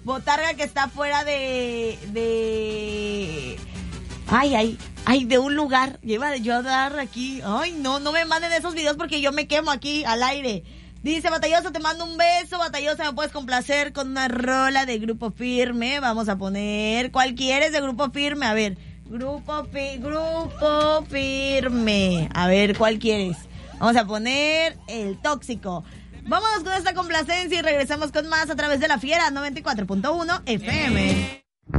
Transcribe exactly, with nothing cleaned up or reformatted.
botarga que está fuera de... de... Ay, ay, ay, de un lugar. Lleva yo a dar aquí. Ay, no, no me manden esos videos porque yo me quemo aquí al aire. Dice, Batalloso, te mando un beso. Batalloso, me puedes complacer con una rola de Grupo Firme. Vamos a poner, ¿cuál quieres de Grupo Firme? A ver, Grupo, fi, Grupo Firme. A ver, ¿cuál quieres? Vamos a poner El Tóxico. Vámonos con esta complacencia y regresamos con más a través de La Fiera noventa y cuatro punto uno F M.